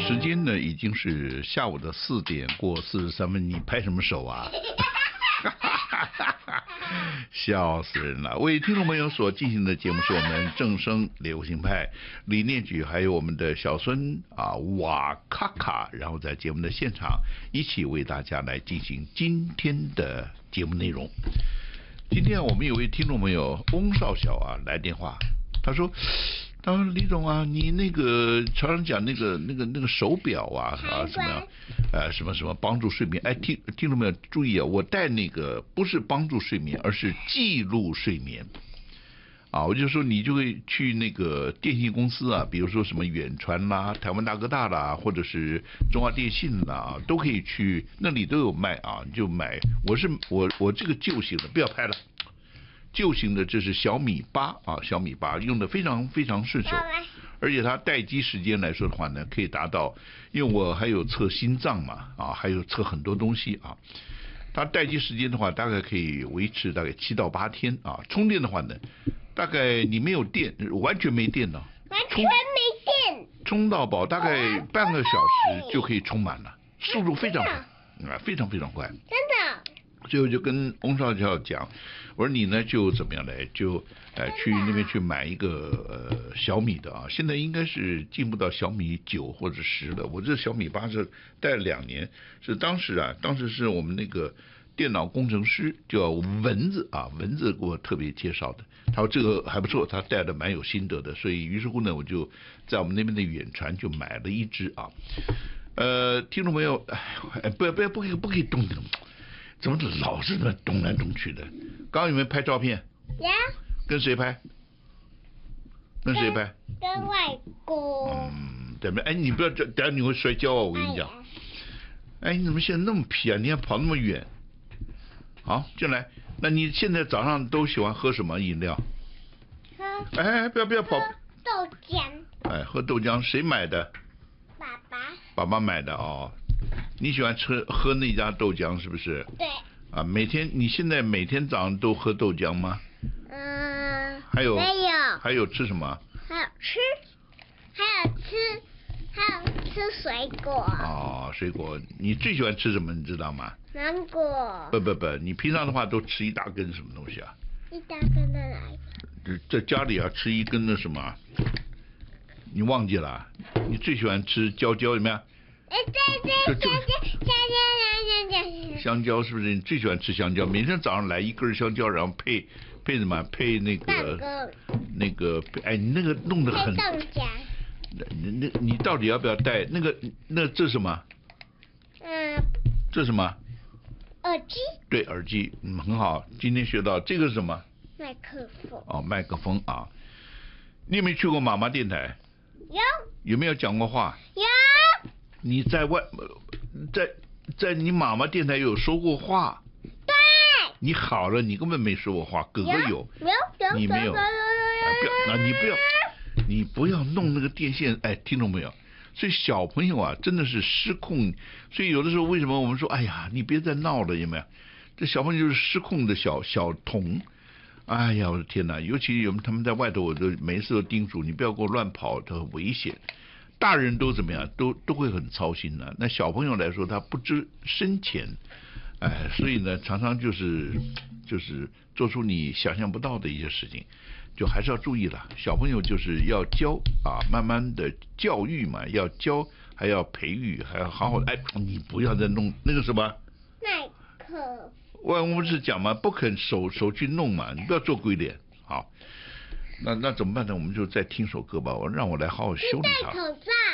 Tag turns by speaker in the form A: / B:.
A: 时间呢已经是下午的4点过43分，你拍什么手啊？笑死人了！为听众朋友所进行的节目是我们正声流行派李念举，还有我们的小孙瓦卡卡，然后在节目的现场一起为大家来进行今天的节目内容。今天我们有位听众朋友翁少小来电话，他说李总你那个常常讲那个手表什么帮助睡眠，听众朋友注意我带那个不是帮助睡眠，而是记录睡眠我就说你就会去那个电信公司比如说什么远传啦、台湾大哥大啦，或者是中华电信啦，都可以去，那里都有卖你就买。我这个旧型的不要拍了。旧型的这是小米8小米8用的非常非常顺手，而且它待机时间来说的话呢，可以达到，因为我还有测心脏嘛还有测很多东西它待机时间的话，大概可以维持大概7到8天充电的话呢，大概你没有电，完全没电了，
B: 完全没电，
A: 充到饱大概半个小时就可以充满了，速度非常快非常非常快，
B: 真的。
A: 所以我就跟翁少校讲，我说你呢就怎么样来，就去那边去买一个小米的现在应该是进步到小米9或者10了。我这小米8是带了2年，是当时是我们那个电脑工程师叫蚊子蚊子给我特别介绍的，他说这个还不错，他带的蛮有心得的，所以于是乎呢，我就在我们那边的远传就买了一只听众朋友，不可以动的。怎么老是那动来动去的？刚刚有没有拍照片？
B: 呀。
A: 跟谁拍？跟谁拍？
B: 跟外公。
A: 对不对？你不要等下你会摔跤我跟你讲。你怎么现在那么皮你还跑那么远？好，进来。那你现在早上都喜欢喝什么饮料？不要跑。
B: 豆浆。
A: 喝豆浆，谁买的？
B: 爸爸。
A: 爸爸买的你喜欢喝那家豆浆是不是？
B: 对。
A: 你现在每天早上都喝豆浆吗？
B: 没有。
A: 还有吃什么？
B: 还有吃水果。
A: 水果，你最喜欢吃什么？你知道吗？
B: 芒果。
A: 不，你平常的话都吃一大根什么东西啊？
B: 一大根的哪一个？
A: 在家里吃一根的什么？你忘记了？你最喜欢吃蕉有没有？对，香蕉是不是？你最喜欢吃香蕉？每天早上来一根香蕉，然后配什么？配那个你那个弄得很。
B: 豆浆。
A: 你到底要不要带那这是什么？这是什么？
B: 耳机。对，
A: 耳机，很好。今天学到这个是什么？
B: 麦克风。
A: 麦克风你有没有去过妈妈电台？有没有讲过话？
B: 有。
A: 你在你妈妈电台有说过话？
B: 对。
A: 你好了，你根本没说过话。哥哥有。你没有。你不要弄那个电线，听懂没有？所以小朋友真的是失控。所以有的时候为什么我们说，你别再闹了，有没有？这小朋友就是失控的小童。我的天哪！尤其他们在外头，我都每次都叮嘱你不要给我乱跑，它很危险。大人都怎么样，都会很操心的。那小朋友来说，他不知深浅，所以呢，常常就是做出你想象不到的一些事情，就还是要注意了。小朋友就是要教慢慢的教育嘛，要教还要培育，还要好好的。你不要再弄那个什么
B: 麦克。
A: 我们是讲嘛，不肯手去弄嘛，你不要做鬼脸。好，那怎么办呢？我们就再听首歌吧，让我来好好修理它。